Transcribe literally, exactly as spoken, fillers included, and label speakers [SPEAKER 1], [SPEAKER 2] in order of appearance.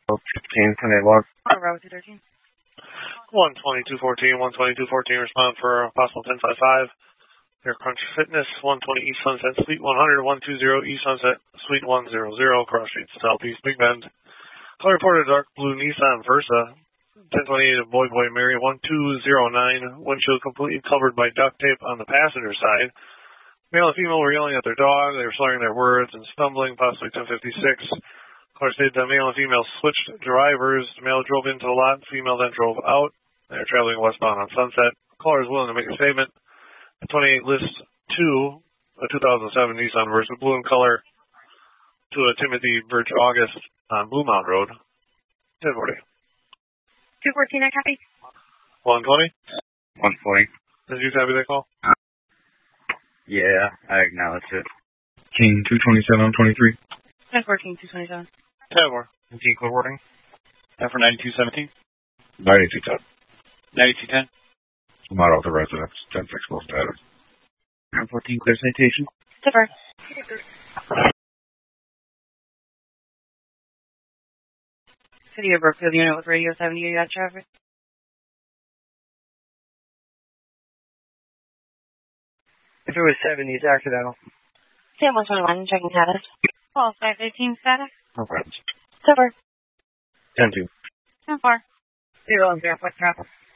[SPEAKER 1] fifteen, ten eight log.
[SPEAKER 2] Row two thirteen.
[SPEAKER 3] one twenty-two fourteen, one twenty-two fourteen, respond for a possible ten five five. Air Crunch Fitness, one twenty East Sunset, Suite one hundred, one twenty East Sunset, Suite one hundred, Cross Street, Southeast Big Bend. Call reported dark blue Nissan Versa, ten twenty-eight of Boy Boy Mary, one two zero nine, windshield completely covered by duct tape on the passenger side. Male and female were yelling at their dog, they were slurring their words and stumbling, possibly ten fifty-six. Caller stated that male and female switched drivers. Male drove into the lot, female then drove out. They were traveling westbound on Sunset. Caller is willing to make a statement. twenty-eight list two, a two thousand seven Nissan Versa, blue in color, to a Timothy Birch August on Blue Mountain Road. ten forty.
[SPEAKER 2] two fourteen, I copy.
[SPEAKER 3] one twenty?
[SPEAKER 1] one forty.
[SPEAKER 3] Did you copy that call?
[SPEAKER 1] Yeah, I acknowledge it.
[SPEAKER 4] King two twenty-seven, twenty-three.
[SPEAKER 2] ten fourteen, two twenty-seven.
[SPEAKER 3] ten four.
[SPEAKER 5] King clear wording. F for ninety-two seventeen.
[SPEAKER 4] ninety-two ten.
[SPEAKER 5] ninety-two ten.
[SPEAKER 4] I'm not out the residence. ten six full status.
[SPEAKER 5] ten fourteen, clear citation.
[SPEAKER 2] Zipper. City of Brookfield unit with radio seventy, you got traffic?
[SPEAKER 1] If it was seventy, it's accidental.
[SPEAKER 2] Sam one twenty-one, checking status. twelve five fifteen status.
[SPEAKER 4] Okay.
[SPEAKER 2] Zipper.
[SPEAKER 1] ten two.
[SPEAKER 2] ten four. Zero and zero, foot traffic.